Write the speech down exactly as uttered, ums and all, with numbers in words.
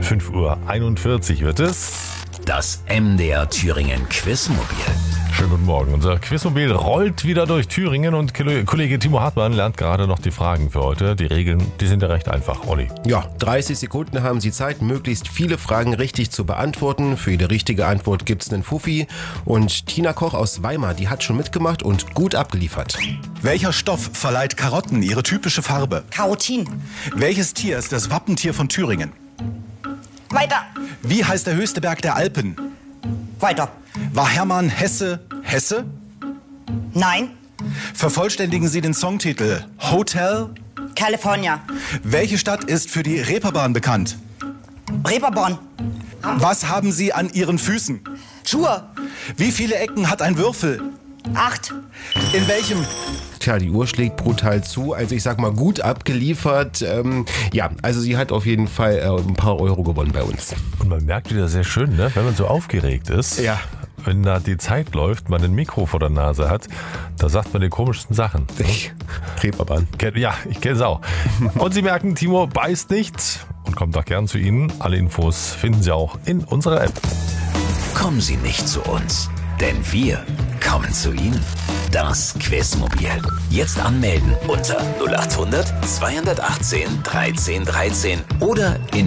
fünf Uhr einundvierzig wird es. Das M D R Thüringen Quizmobil. Schönen guten Morgen. Unser Quizmobil rollt wieder durch Thüringen und Kollege Timo Hartmann lernt gerade noch die Fragen für heute. Die Regeln, die sind ja recht einfach, Olli. Ja, dreißig Sekunden haben Sie Zeit, möglichst viele Fragen richtig zu beantworten. Für jede richtige Antwort gibt's einen Fuffi. Und Tina Koch aus Weimar, die hat schon mitgemacht und gut abgeliefert. Welcher Stoff verleiht Karotten ihre typische Farbe? Karotin. Welches Tier ist das Wappentier von Thüringen? Weiter. Wie heißt der höchste Berg der Alpen? Weiter. War Hermann Hesse Hesse? Nein. Vervollständigen Sie den Songtitel Hotel. California. Welche Stadt ist für die Reeperbahn bekannt? Reeperbahn. Was haben Sie an Ihren Füßen? Schuhe. Wie viele Ecken hat ein Würfel? Acht. In welchem... Tja, die Uhr schlägt brutal zu. Also ich sag mal, gut abgeliefert. Ähm, ja, also sie hat auf jeden Fall äh, ein paar Euro gewonnen bei uns. Und man merkt wieder sehr schön, ne? Wenn man so aufgeregt ist. Ja. Wenn da die Zeit läuft, man ein Mikro vor der Nase hat, da sagt man die komischsten Sachen. Ich, Reeperbahn. Ja, ich kenne es auch. Und Sie merken, Timo beißt nicht und kommt auch gern zu Ihnen. Alle Infos finden Sie auch in unserer App. Kommen Sie nicht zu uns, denn wir kommen zu Ihnen. Das Quizmobil. Jetzt anmelden unter null acht hundert zweihundertachtzehn dreizehn dreizehn oder in